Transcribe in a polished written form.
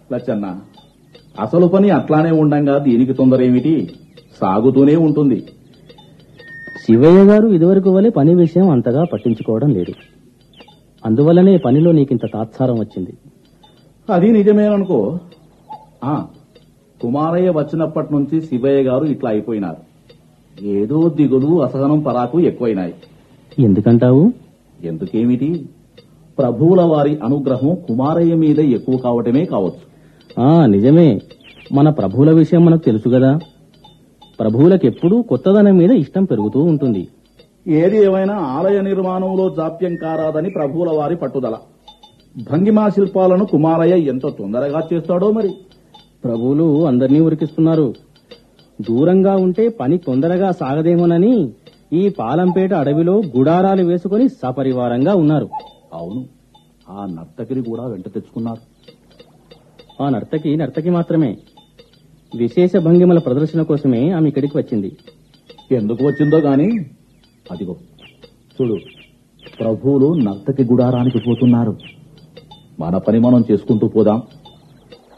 లచ్చన్న, అసలు పని అట్లానే ఉండంగా దీనికి తొందర ఏమిటి? సాగుతూనే ఉంటుంది. శివయ్య గారు ఇదివరకు వలె పని విషయం అంతగా పట్టించుకోవడం లేదు. అందువల్లనే పనిలో నీకింత తాత్సారం వచ్చింది. అది నిజమేననుకో. కుమారయ్య వచ్చినప్పటి నుంచి శివయ్య గారు ఇట్లా అయిపోయినారు. ఏదో దిగులు, అసహనం, పరాకు ఎక్కువైనాయి. ఎందుకంటావు? ఎందుకేమిటి, ప్రభువుల వారి అనుగ్రహం కుమారయ్య మీద ఎక్కువ కావటమే కావచ్చు. నిజమే. మన ప్రభువుల విషయం మనకు తెలుసు కదా. ప్రభువులకెప్పుడూ కొత్తదనం మీద ఇష్టం పెరుగుతూ ఉంటుంది. ఏది ఏమైనా ఆలయ నిర్మాణంలో జాప్యం కారాదని ప్రభువుల వారి పట్టుదల. భంగిమా శిల్పాలను కుమారయ్య ఎంత తొందరగా చేస్తాడో మరి. ప్రభువులు అందరినీ ఉరికిస్తున్నారు. దూరంగా ఉంటే పని తొందరగా సాగదేమోనని ఈ పాలంపేట అడవిలో గుడారాలు వేసుకుని సపరివారంగా ఉన్నారు. అవును, ఆ నర్తకిని కూడా వెంట తెచ్చుకున్నారు. ఆ నర్తకి మాత్రమే. విశేష భంగిమల ప్రదర్శన కోసమే ఆమె ఇక్కడికి వచ్చింది. ఎందుకు వచ్చిందో గాని అదిగో చూడు, ప్రభువులు నర్తకి గుడారానికి పోతున్నారు. మన పని మనం చేసుకుంటూ పోదాం.